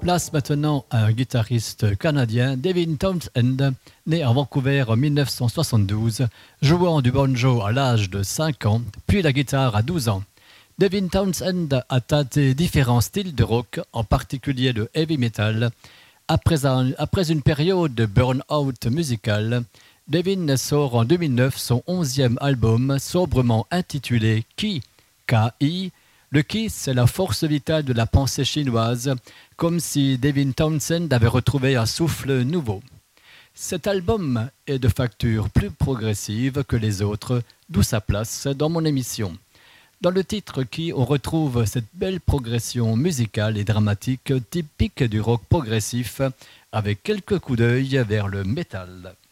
Place maintenant à un guitariste canadien, Devin Townsend, né à Vancouver en 1972, jouant du banjo à l'âge de 5 ans, puis la guitare à 12 ans. Devin Townsend a tâté différents styles de rock, en particulier le heavy metal. Après une période de burn-out musical, Devin sort en 2009 son 11e album, sobrement intitulé Ki, K-I. Le Ki, c'est la force vitale de la pensée chinoise, comme si Devin Townsend avait retrouvé un souffle nouveau. Cet album est de facture plus progressive que les autres, d'où sa place dans mon émission. Dans le titre Ki, on retrouve cette belle progression musicale et dramatique typique du rock progressif, avec quelques coups d'œil vers le métal.